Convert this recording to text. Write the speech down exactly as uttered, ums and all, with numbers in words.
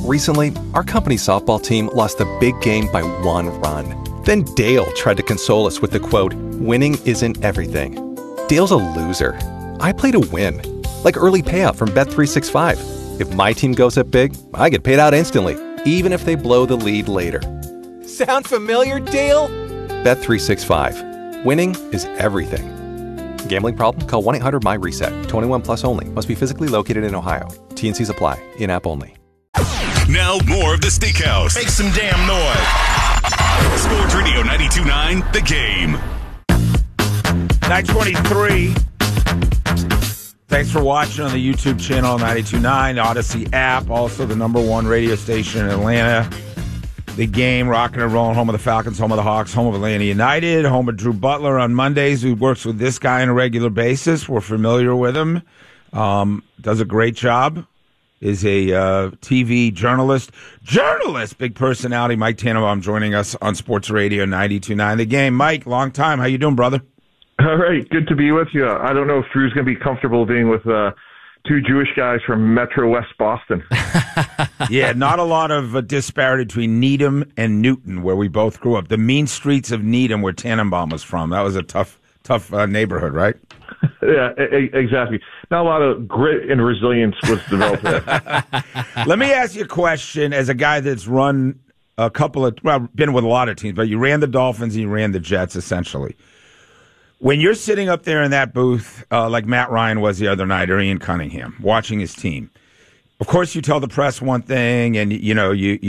Recently, our company softball team lost a big game by one run. Then Dale tried to console us with the quote, "Winning isn't everything." Dale's a loser. I play to win. Like early payout from Bet three sixty-five. If my team goes up big, I get paid out instantly, even if they blow the lead later. Sound familiar, Dale? Bet three sixty-five. Winning is everything. Gambling problem? Call one eight hundred M Y reset. twenty-one plus only. Must be physically located in Ohio. T N Cs apply. In-app only. Now more of the Steakhouse. Make some damn noise. Sports Radio ninety-two point nine, The Game. nine twenty-three. Thanks for watching on the YouTube channel, ninety-two point nine, Odyssey app, also the number one radio station in Atlanta. The Game, rocking and rolling, home of the Falcons, home of the Hawks, home of Atlanta United, home of Drew Butler on Mondays, who works with this guy on a regular basis. We're familiar with him. Um, does a great job. Is a uh, T V journalist. Journalist! Big personality, Mike Tannenbaum, joining us on Sports Radio ninety-two point nine. The Game. Mike, long time. How you doing, brother? All right, good to be with you. I don't know if Drew's going to be comfortable being with uh, two Jewish guys from Metro West Boston. Yeah, not a lot of uh, disparity between Needham and Newton, where we both grew up. The mean streets of Needham, where Tannenbaum was from. That was a tough, tough uh, neighborhood, right? Yeah, e- exactly. Not a lot of grit and resilience was developed there. Let me ask you a question as a guy that's run a couple of, well, been with a lot of teams, but you ran the Dolphins and you ran the Jets, essentially. When you're sitting up there in that booth, uh, like Matt Ryan was the other night, or Ian Cunningham, watching his team, of course you tell the press one thing, and, you know, you